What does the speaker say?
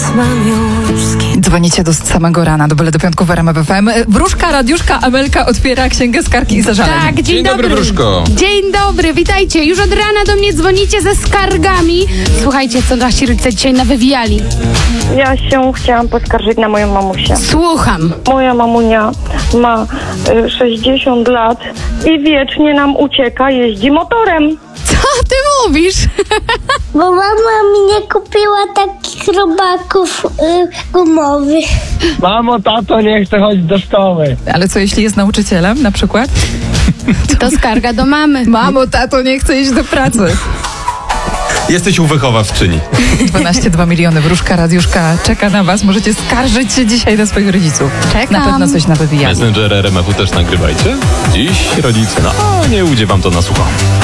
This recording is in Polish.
mam już z kim. Dzwonicie do samego rana, do Byle do Piątku w RMF FM. Wróżka, Radiuszka, Amelka otwiera księgę skarg i zażaleń. Tak, Dzień dobry, Wróżko. Dzień dobry, witajcie. Już od rana do mnie dzwonicie ze skargami. Słuchajcie, co nasi rodzice dzisiaj nawywijali. Ja się chciałam poskarżyć na moją mamusię. Słucham. Moja mamunia ma 60 lat i wiecznie nam ucieka, jeździ motorem. Co ty mówisz? Bo mama mi nie kupiła takich robaków gumowych. Mamo, tato, nie chcę chodzić do szkoły. Ale co jeśli jest nauczycielem na przykład? To skarga do mamy. Mamo, tato, nie chcę iść do pracy. Jesteś u wychowawczyni. 12,2 miliony. Wróżka, Radiuszka czeka na was. Możecie skarżyć się dzisiaj na swoich rodziców. Czekam. Na pewno coś nawywijali. Messenger RMF-u też nagrywajcie. Dziś rodzice, nie ujdzie wam to na sucho.